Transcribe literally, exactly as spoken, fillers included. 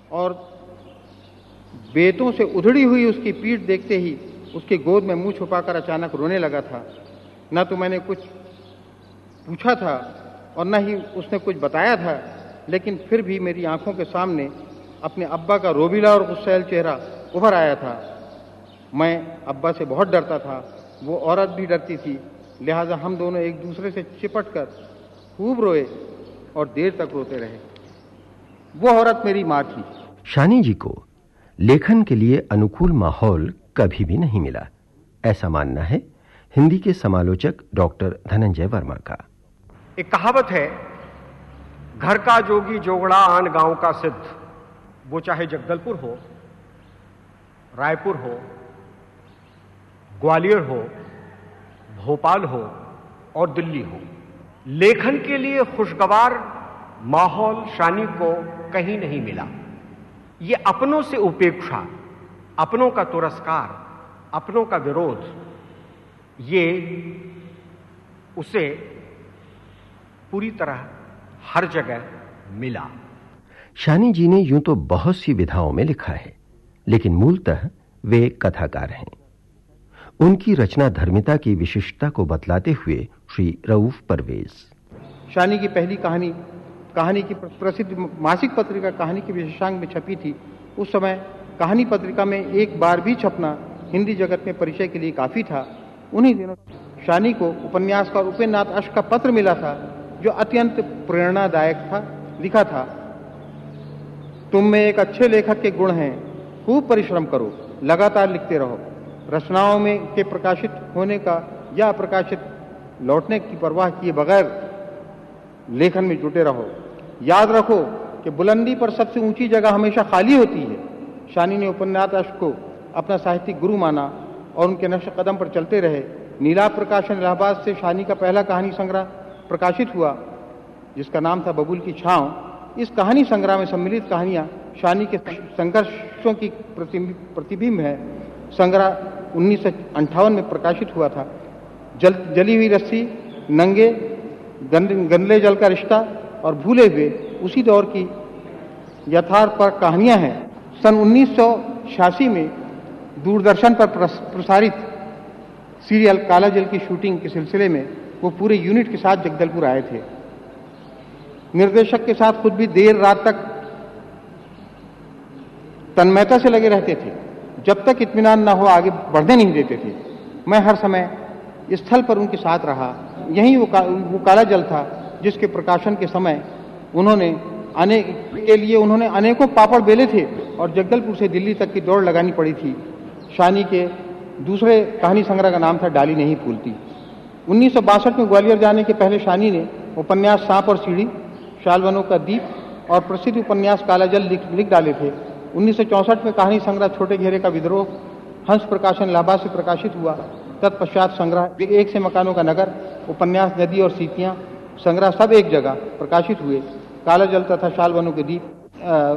और बेतों से उधड़ी हुई उसकी पीठ देखते ही उसकी गोद में मुंह छुपाकर अचानक रोने लगा था। न तो मैंने कुछ पूछा था और न ही उसने कुछ बताया था, लेकिन फिर भी मेरी आंखों के सामने अपने अब्बा का रोबीला और गुस्सैल चेहरा उभर आया था। मैं अब्बा से बहुत डरता था, वो औरत भी डरती थी, लिहाजा हम दोनों एक दूसरे से चिपट कर खूब रोए और देर तक रोते रहे। वो औरत मेरी माँ थी। शानी जी को लेखन के लिए अनुकूल माहौल कभी भी नहीं मिला, ऐसा मानना है हिंदी के समालोचक डॉक्टर धनंजय वर्मा का। एक कहावत है, घर का जोगी जोगड़ा आन गांव का सिद्ध। वो चाहे जगदलपुर हो, रायपुर हो, ग्वालियर हो, भोपाल हो और दिल्ली हो, लेखन के लिए खुशगवार माहौल शानी को कहीं नहीं मिला। ये अपनों से उपेक्षा, अपनों का तिरस्कार, अपनों का विरोध, ये उसे पूरी तरह हर जगह मिला। शानी जी ने यूं तो बहुत सी विधाओं में लिखा है, लेकिन मूलतः वे कथाकार हैं। उनकी रचना धर्मिता की विशिष्टता को बतलाते हुए श्री रऊफ परवेज। शानी की पहली कहानी कहानी की प्रसिद्ध मासिक पत्रिका कहानी के विशेषांक में छपी थी। उस समय कहानी पत्रिका में एक बार भी छपना हिंदी जगत में परिचय के लिए काफी था। उन्हीं दिनों शानी को उपन्यासकार उपेन्द्रनाथ अश्क का पत्र मिला था, जो अत्यंत प्रेरणादायक था। लिखा था, तुम में एक अच्छे लेखक के गुण हैं, खूब परिश्रम करो, लगातार लिखते रहो, रचनाओं में के प्रकाशित होने का या अप्रकाशित लौटने की परवाह किए बगैर लेखन में जुटे रहो। याद रखो कि बुलंदी पर सबसे ऊंची जगह हमेशा खाली होती है। शानी ने उपन्यास अश्क को अपना साहित्यिक गुरु माना और उनके नक्श कदम पर चलते रहे। नीला प्रकाशन इलाहाबाद से शानी का पहला कहानी संग्रह प्रकाशित हुआ, जिसका नाम था बबूल की छांव। इस कहानी संग्रह में सम्मिलित कहानियां शानी के संघर्षों की प्रतिबिंब है। संग्रह उन्नीस सौ अंठावन में प्रकाशित हुआ था। जल जली हुई रस्सी, नंगे, गंदले जल का रिश्ता और भूले हुए उसी दौर की यथार्थ पर कहानियां हैं। सन उन्नीस सौ छियासी में दूरदर्शन पर प्रसारित सीरियल काला जल की शूटिंग के सिलसिले में वो पूरे यूनिट के साथ जगदलपुर आए थे। निर्देशक के साथ खुद भी देर रात तक तन्मयता से लगे रहते थे। जब तक इत्मीनान न हो आगे बढ़ने नहीं देते थे। मैं हर समय स्थल पर उनके साथ रहा। यही वो, का, वो काला जल था जिसके प्रकाशन के समय उन्होंने अनेक के लिए उन्होंने अनेकों पापड़ बेले थे और जगदलपुर से दिल्ली तक की दौड़ लगानी पड़ी थी। शानी के दूसरे कहानी संग्रह का नाम था डाली नहीं फूलती। उन्नीस सौ बासठ में ग्वालियर जाने के पहले शानी ने उपन्यास सांप और सीढ़ी, शालवनों का दीप और प्रसिद्ध उपन्यास काला जल लिख, लिख डाले थे। उन्नीस सौ चौसठ में कहानी संग्रह छोटे घेरे का विद्रोह हंस प्रकाशन इलाहाबाद से प्रकाशित हुआ। तत्पश्चात संग्रह एक से मकानों का नगर, उपन्यास नदी और सीतियां संग्रह सब एक जगह प्रकाशित हुए। काला जल तथा शालवनों के दीप